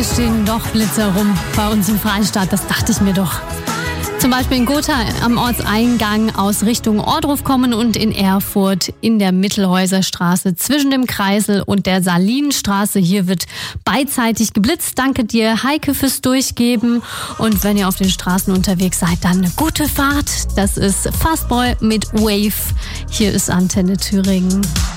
hier stehen doch Blitzer rum bei uns im Freistaat, das dachte ich mir doch. Zum Beispiel in Gotha am Ortseingang aus Richtung Ohrdruf kommen und in Erfurt in der Mittelhäuserstraße zwischen dem Kreisel und der Salinstraße. Hier wird beidseitig geblitzt. Danke dir, Heike, fürs Durchgeben. Und wenn ihr auf den Straßen unterwegs seid, dann eine gute Fahrt. Das ist Fastboy mit Wave. Hier ist Antenne Thüringen.